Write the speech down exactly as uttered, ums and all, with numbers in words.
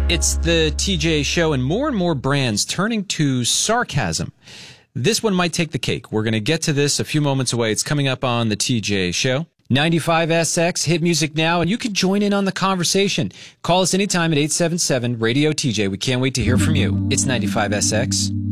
It's the T J Show, and more and more brands turning to sarcasm. This one might take the cake. We're going to get to this a few moments away. It's coming up on the T J Show. ninety-five S X, hit music now, and you can join in on the conversation. Call us anytime at eight seven seven, radio T J. We can't wait to hear from you. It's ninety-five S X.